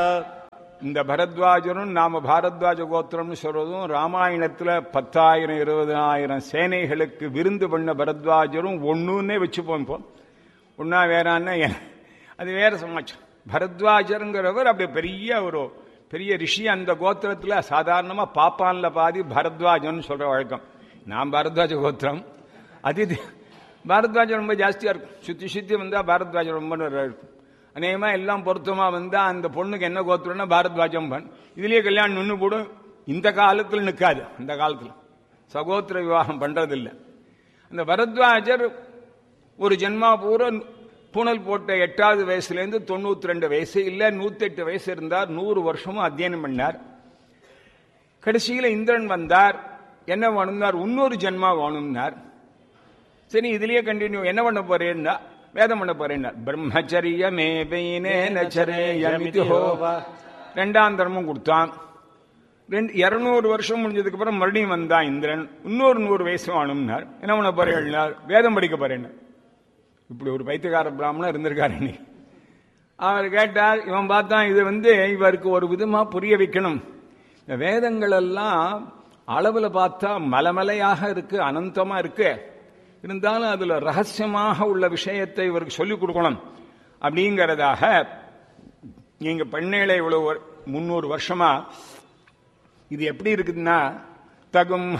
இந்த பரத்வாஜரும் நாம பாரத்வாஜ கோத்திரம்னு சொல்றதும் ராமாயணத்துல 10,000 20,000 சேனைகளுக்கு விருந்து பண்ண பரத்வாஜரும் ஒண்ணுன்னே வச்சுப்போம். இப்போ ஒன்னா வேறான்னா அது வேற சமாச்சாரம். பரத்வாஜருங்கிறவர் அப்படி பெரிய ரிஷி. அந்த கோத்திரத்துல சாதாரணமா பாப்பான்ல பாதி பரத்வாஜன் சொல்ற வழக்கம். நான் பாரத்வாஜ கோத்திரம், அது பாரத்வாஜம் ரொம்ப ஜாஸ்தியா இருக்கும். சுத்தி வந்தா பாரத்வாஜம் ரொம்ப இருக்கும். அநேகமா எல்லாம் பொருத்தமா வந்தா அந்த பொண்ணுக்கு என்ன கோத்திரம்னா பாரத்வாஜம் பண். இதுலயே கல்யாணம் நின்று போடும். இந்த காலத்துல நிற்காது. அந்த காலத்துல சகோத்திர விவாகம் பண்றதில்லை. அந்த பரத்வாஜர் ஒரு ஜென்மா பூரா பூனல் போட்ட 8வது வயசுலேருந்து 92 வயசு இல்ல 108 வயசு இருந்தார். 100 வருஷமும் அத்தியனம் பண்ணார். கடைசியில இந்திரன் வந்தார். என்ன வேணும்னார்? இன்னொரு ஜென்மா வேணும்னார். சரி, இதுலயே கண்டினியூ என்ன பண்ண போறேன்னா வேதம் பண்ண போறேன். பிரம்மச்சரியமே ரெண்டாம் தர்மம் கொடுத்தான். 200 வருஷம் முடிஞ்சதுக்கு அப்புறம் மறுபடியும் வந்தான் இந்திரன். இன்னொரு 100 வயசு வேணும்னார். என்ன பண்ண போறேன்? வேதம் படிக்க போறேன். இப்படி ஒரு பைத்தியக்கார பிராமணன் இருந்திருக்காரு. அவர் கேட்டார். இவன் பார்த்தான், இது இவருக்கு ஒரு விதமா புரிய வைக்கணும். இந்த வேதங்கள் எல்லாம் அளவுல பார்த்தா மலமலையாக இருக்கு, அனந்தமா இருக்கு. இருந்தாலும் அதுல ரகசியமாக உள்ள விஷயத்தை இவருக்கு சொல்லிக் கொடுக்கணும் அப்படிங்கிறதாக நீங்க பண்ணையில இவ்வளவு 300 வருஷமா இது எப்படி இருக்குதுன்னா தகும்